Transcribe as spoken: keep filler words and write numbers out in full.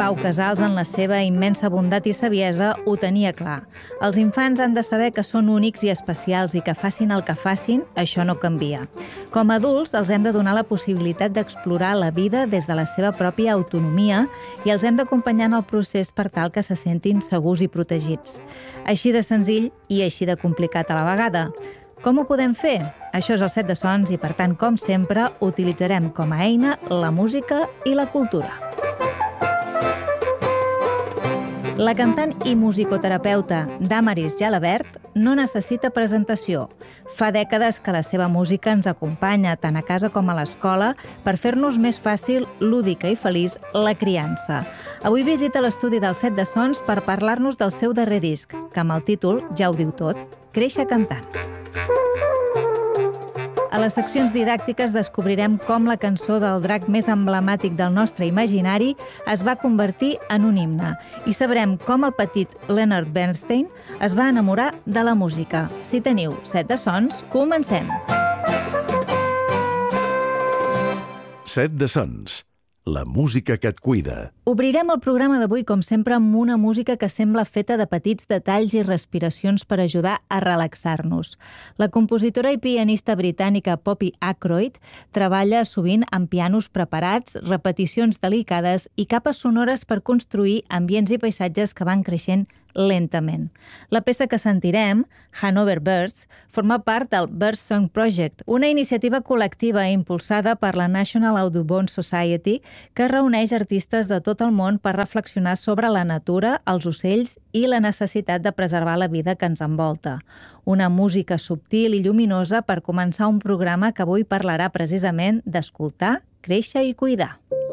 Pau Casals, en la seva immensa bondat i saviesa, ho tenia clar. Els infants han de saber que són únics i especials i que facin el que facin, això no canvia. Com a adults, els hem de donar la possibilitat d'explorar la vida des de la seva pròpia autonomia i els hem d'acompanyar en el procés per tal que se sentin segurs i protegits. Així de senzill i així de complicat a la vegada. Com ho podem fer? Això és el Set de Sons i, per tant, com sempre, utilitzarem com a eina la música i la cultura. La cantant i musicoterapeuta Damaris Jalabert no necessita presentació. Fa dècades que la seva música ens acompanya tant a casa com a l'escola per fer-nos més fàcil, lúdica i feliç la criança. Avui visita l'estudi del Set de Sons per parlar-nos del seu darrer disc, que amb el títol ja ho diu tot, Créixer cantant. A les seccions didàctiques descobrirem com la cançó del drac més emblemàtic del nostre imaginari es va convertir en un himne i sabrem com el petit Leonard Bernstein es va enamorar de la música. Si teniu Set de Sons, comencem! Set de Sons, la música que et cuida. Obrirem el programa d'avui, com sempre, amb una música que sembla feta de petits detalls i respiracions per ajudar a relaxar-nos. La compositora i pianista britànica Poppy Ackroyd treballa sovint amb pianos preparats, repeticions delicades i capes sonores per construir ambients i paisatges que van creixent lentament. La peça que sentirem, Hanover Birds, forma part del Birds Song Project, una iniciativa col·lectiva impulsada per la National Audubon Society que reuneix artistes de tot el món per reflexionar sobre la natura, els ocells i la necessitat de preservar la vida que ens envolta. Una música subtil i lluminosa per començar un programa que avui parlarà precisament d'escoltar, créixer i cuidar.